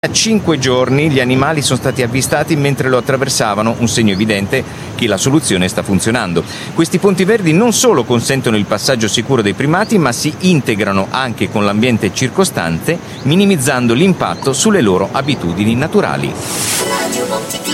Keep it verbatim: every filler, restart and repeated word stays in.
A cinque giorni gli animali sono stati avvistati mentre lo attraversavano, un segno evidente che la soluzione sta funzionando. Questi ponti verdi non solo consentono il passaggio sicuro dei primati, ma si integrano anche con l'ambiente circostante, minimizzando l'impatto sulle loro abitudini naturali.